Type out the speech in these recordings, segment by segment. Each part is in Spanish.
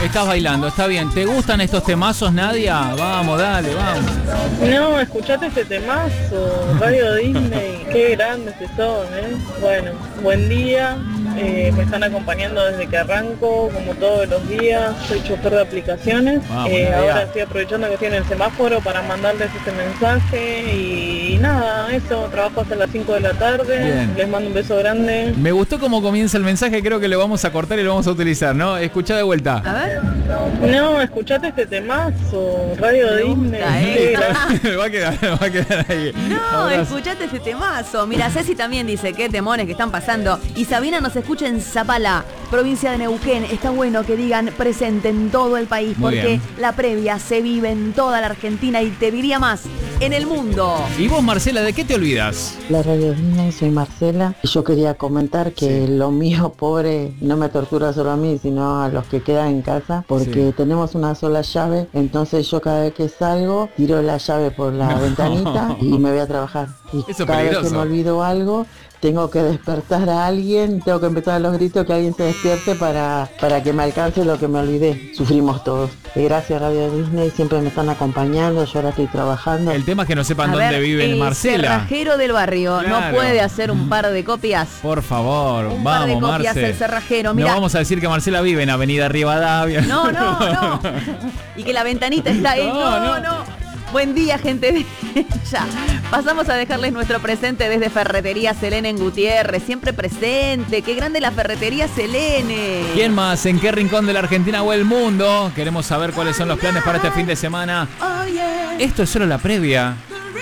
Estás bailando, está bien. ¿Te gustan estos temazos, Nadia? Vamos, dale, vamos. No, escuchate este temazo, Radio Disney, qué grandes que son, ¿eh? Bueno, buen día, me están acompañando desde que arranco, como todos los días, soy chofer de aplicaciones, ahora estoy aprovechando que estoy en el semáforo para mandarles este mensaje y nada, eso, trabajo hasta las 5 de la tarde, bien. Les mando un beso grande. Me gustó cómo comienza el mensaje, creo que lo vamos a cortar y lo vamos a utilizar, ¿no? Escuchá de vuelta. A ver. No, escuchate este temazo, Radio Disney. Va a quedar ahí. No, escuchate este temazo. Mira, Ceci también dice, qué temones que están pasando. Y Sabina nos escucha en Zapala, provincia de Neuquén. Está bueno que digan presente en todo el país, muy porque bien. La previa se vive en toda la Argentina y te diría más, en el mundo. ¿Y vos, Marcela, de qué te olvidas? La Radio Disney, soy Marcela. Yo quería comentar que lo mío, pobre, no me tortura solo a mí, sino a los que quedan en casa, porque tenemos una sola llave, entonces yo cada vez que salgo, tiro la llave por la ventanita y me voy a trabajar. Y eso cada peligroso. vez que me olvido algo, tengo que despertar a alguien, tengo que empezar a los gritos que alguien se despierte para que me alcance lo que me olvidé. Sufrimos todos. Gracias Radio Disney, siempre me están acompañando, yo ahora estoy trabajando. El tema es que no sepan dónde vive Marcela. Cerrajero del barrio, claro. ¿No puede hacer un par de copias? Por favor, un vamos, par de copias Marce. El cerrajero, mirá. No vamos a decir que Marcela vive en Avenida Rivadavia. No. Y que la ventanita está ahí. No. Buen día, gente. Ya. Pasamos a dejarles nuestro presente desde Ferretería Selene en Gutiérrez. Siempre presente. Qué grande la Ferretería Selene. ¿Quién más? ¿En qué rincón de la Argentina o el mundo? Queremos saber cuáles son los planes para este fin de semana. Esto es solo la previa.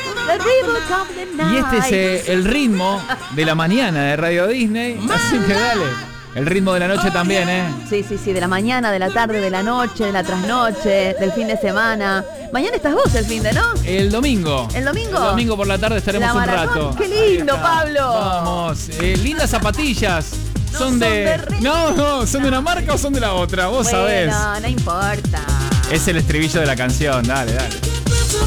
Y este es el ritmo de la mañana de Radio Disney. Así que dale. El ritmo de la noche también, ¿eh? Sí, de la mañana, de la tarde, de la noche, de la trasnoche, del fin de semana. Mañana estás vos el fin de, ¿no? El domingo. ¿El domingo? El domingo por la tarde estaremos un rato. ¡Qué lindo, Pablo! Vamos, lindas zapatillas. Son de... No, ¿son de una marca o son de la otra? Vos sabés. No importa. Es el estribillo de la canción, dale.